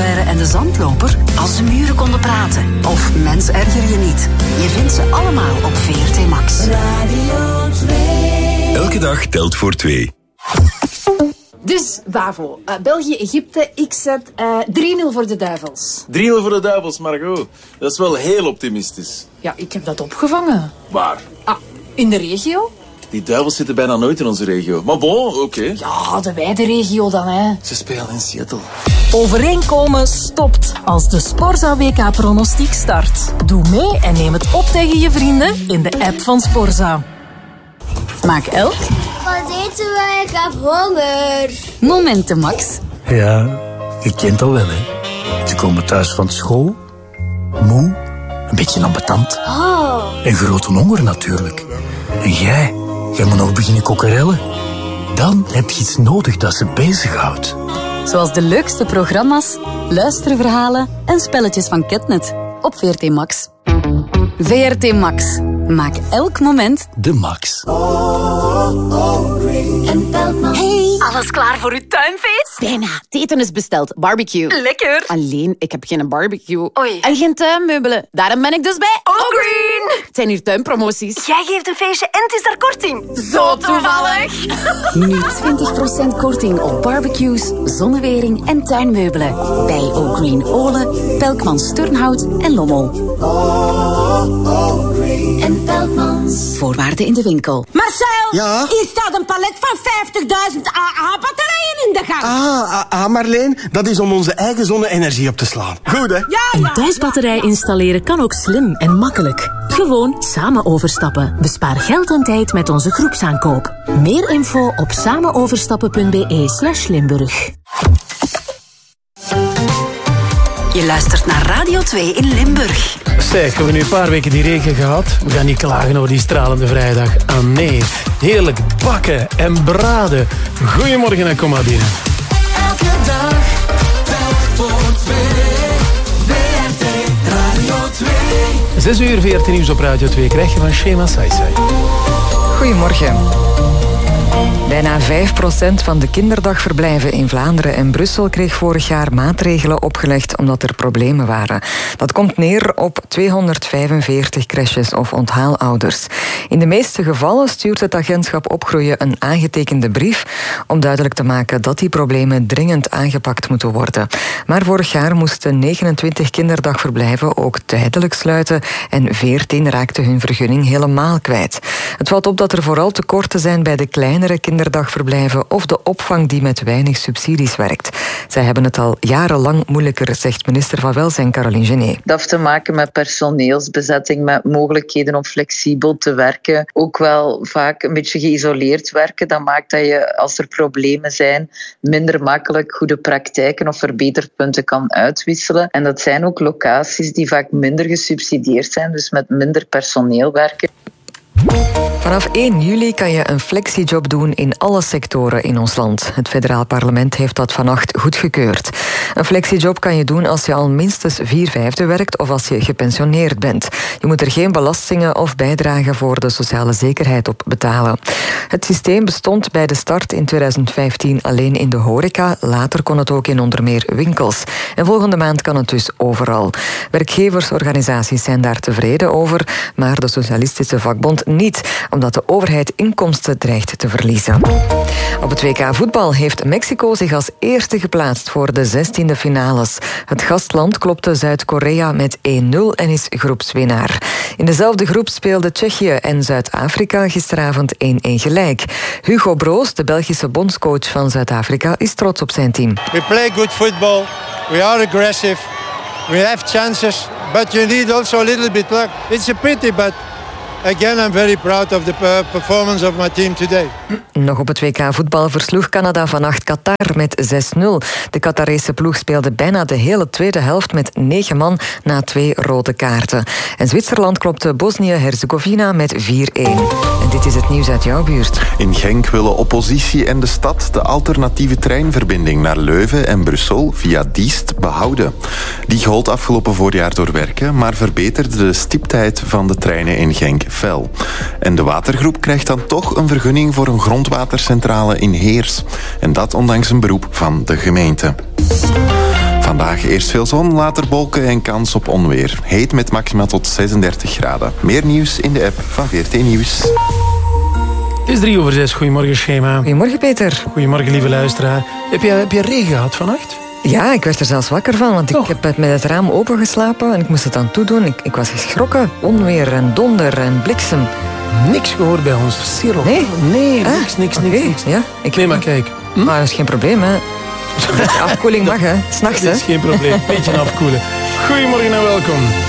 affaire en de zandloper? Als de muren konden praten. Of Mens erger je niet. Je vindt ze allemaal op VRT Max. Radio 2. Elke dag telt voor 2. Dus, Bavo, België-Egypte, ik zet 3-0 voor de Duivels. 3-0 voor de Duivels, Margot. Dat is wel heel optimistisch. Ja, ik heb dat opgevangen. Waar? In de regio? Die Duivels zitten bijna nooit in onze regio. Maar bon, oké. Ja, de wijde regio dan, hè. Ze spelen in Seattle. Overeenkomen stopt als de Sporza WK-pronostiek start. Doe mee en neem het op tegen je vrienden in de app van Sporza. Maak elk Wat eten wij? Ik heb honger. momenten, Max. Ja, je kent al wel, hè. Ze komen thuis van school, moe, een beetje ambetant. En grote honger natuurlijk. En jij moet nog beginnen kokkerellen. Dan heb je iets nodig dat ze bezighoudt. Zoals de leukste programma's, luisterverhalen en spelletjes van Ketnet. Op VRT Max. VRT Max. Maak elk moment de max. Hey, alles klaar voor uw tuinfeest? Bijna. Het eten is besteld. Barbecue. Lekker. Alleen, ik heb geen barbecue. Oei. En geen tuinmeubelen. Daarom ben ik dus bij Allgreen. Het zijn hier tuinpromoties. Jij geeft een feestje en het is daar korting. Zo toevallig. Nu 20% korting op barbecues, zonnewering en tuinmeubelen. Bij O'Green Olen, Pelkmans Turnhout en Lommel. En Pelkmans. Voorwaarden in de winkel. Marcel, ja? hier staat een palet van 50.000 AA-batterijen in de gang. Marleen, dat is om onze eigen zonne-energie op te slaan. Goed, hè? Een thuisbatterij installeren kan ook slim en makkelijk. Gewoon samen overstappen. Bespaar geld en tijd met onze groepsaankoop. Meer info op samenoverstappen.be/Limburg. Je luistert naar Radio 2 in Limburg. Zeg, hebben we nu een paar weken die regen gehad? We gaan niet klagen over die stralende vrijdag. Ah nee, heerlijk bakken en braden. Goedemorgen en kom maar binnen. Elke dag telt voor 2. VRT Radio 2. 6 uur VRT Nieuws op Radio 2 krijg je van Shema Saisai. Goedemorgen. Bijna 5% van de kinderdagverblijven in Vlaanderen en Brussel kreeg vorig jaar maatregelen opgelegd omdat er problemen waren. Dat komt neer op 245 crèches of onthaalouders. In de meeste gevallen stuurt het agentschap Opgroeien een aangetekende brief om duidelijk te maken dat die problemen dringend aangepakt moeten worden. Maar vorig jaar moesten 29 kinderdagverblijven ook tijdelijk sluiten en 14 raakten hun vergunning helemaal kwijt. Het valt op dat er vooral tekorten zijn bij de kleinere kinderdagverblijven of de opvang die met weinig subsidies werkt. Zij hebben het al jarenlang moeilijker, zegt minister van Welzijn Caroline Genet. Dat heeft te maken met personeelsbezetting, met mogelijkheden om flexibel te werken. Ook wel vaak een beetje geïsoleerd werken. Dat maakt dat je, als er problemen zijn, minder makkelijk goede praktijken of verbeterpunten kan uitwisselen. En dat zijn ook locaties die vaak minder gesubsidieerd zijn, dus met minder personeel werken. Vanaf 1 juli kan je een flexiejob doen in alle sectoren in ons land. Het federaal parlement heeft dat vannacht goedgekeurd. Een flexiejob kan je doen als je al minstens 4/5 werkt of als je gepensioneerd bent. Je moet er geen belastingen of bijdragen voor de sociale zekerheid op betalen. Het systeem bestond bij de start in 2015 alleen in de horeca. Later kon het ook in onder meer winkels. En volgende maand kan het dus overal. Werkgeversorganisaties zijn daar tevreden over, maar de Socialistische Vakbond niet, omdat de overheid inkomsten dreigt te verliezen. Op het WK voetbal heeft Mexico zich als eerste geplaatst voor de 16e finales. Het gastland klopte Zuid-Korea met 1-0 en is groepswinnaar. In dezelfde groep speelden Tsjechië en Zuid-Afrika gisteravond 1-1 gelijk. Hugo Broos, de Belgische bondscoach van Zuid-Afrika, is trots op zijn team. We play good football. We are aggressive. We have chances, but you need also a little bit luck. It's a pity, but again, I'm very proud of the performance of my team today. Nog op het WK voetbal versloeg Canada vannacht Qatar met 6-0. De Qatarese ploeg speelde bijna de hele tweede helft met 9 man na 2 rode kaarten. En Zwitserland klopte Bosnië-Herzegovina met 4-1. En dit is het nieuws uit jouw buurt. In Genk willen oppositie en de stad de alternatieve treinverbinding naar Leuven en Brussel via Diest behouden. Die gold afgelopen voorjaar door werken, maar verbeterde de stiptheid van de treinen in Genk fel. En de watergroep krijgt dan toch een vergunning voor een grondwatercentrale in Heers. En dat ondanks een beroep van de gemeente. Vandaag eerst veel zon, later wolken en kans op onweer. Heet met maxima tot 36 graden. Meer nieuws in de app van VRT Nieuws. Het is 6:03. Goedemorgen, Schema. Goedemorgen, Peter. Goedemorgen, lieve luisteraar. Heb je regen gehad vannacht? Ja, ik werd er zelfs wakker van, want ik heb met het raam opengeslapen en ik moest het aan toedoen. Ik was geschrokken. Onweer en donder en bliksem. Niks gehoord bij ons. Zero. Nee, niks. Ja, Nee, maar kijk. Maar dat is geen probleem, hè. Afkoeling mag, hè. 's Nachts, hè. Dat is geen probleem. Beetje afkoelen. Goedemorgen en welkom.